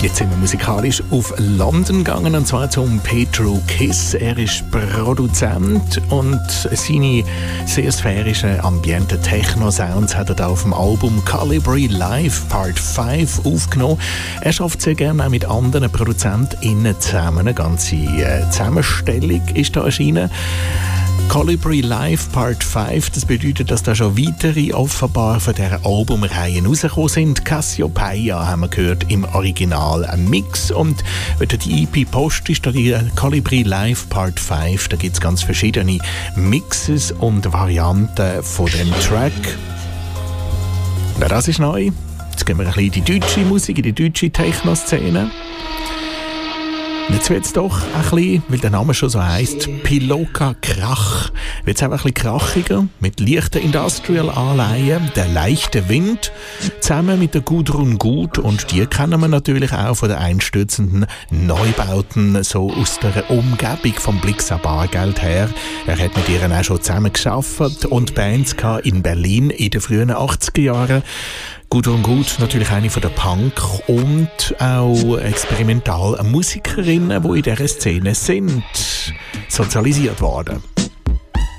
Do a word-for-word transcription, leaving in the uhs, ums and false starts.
Jetzt sind wir musikalisch auf London gegangen, und zwar zum Pedro Kiss. Er ist Produzent und seine sehr sphärischen, ambienten Techno-Sounds hat er da auf dem Album Colibri Live Part fünf aufgenommen. Er schafft sehr gerne auch mit anderen ProduzentInnen zusammen. Eine ganze äh, Zusammenstellung ist da erschienen. Colibri Live Part fünf, das bedeutet, dass da schon weitere offenbar von dieser Albumreihe rausgekommen sind. Cassiopeia haben wir gehört im Original ein Mix, und wenn du die E P postest, die Colibri Live Part fünf, da gibt es ganz verschiedene Mixes und Varianten von dem Track. Ja, das ist neu. Jetzt gehen wir ein bisschen in die deutsche Musik, in die deutsche Techno-Szene. Jetzt wird es doch ein bisschen, weil der Name schon so heisst, Piloka Krach. Wird es einfach ein bisschen krachiger, mit leichten Industrial-Anleihen, der leichte Wind, zusammen mit der Gudrun Gut, und die kennen wir natürlich auch von den einstürzenden Neubauten, so aus der Umgebung vom Blixa Bargeld her. Er hat mit ihr auch schon zusammen gearbeitet und Bands in Berlin in den frühen achtziger Jahren. Gudrun Gut, natürlich eine von der Punk- und auch Experimentalmusikerinnen, die in dieser Szene sind sozialisiert worden.